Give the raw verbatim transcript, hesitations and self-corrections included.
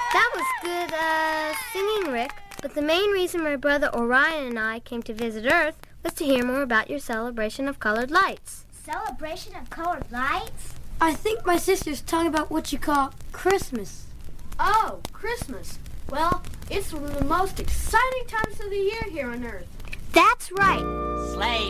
That was good uh, singing, Rick. But the main reason my brother Orion and I came to visit Earth was to hear more about your celebration of colored lights. Celebration of colored lights? I think my sister's talking about what you call Christmas. Oh, Christmas. Well, it's one of the most exciting times of the year here on Earth. That's right. Sleigh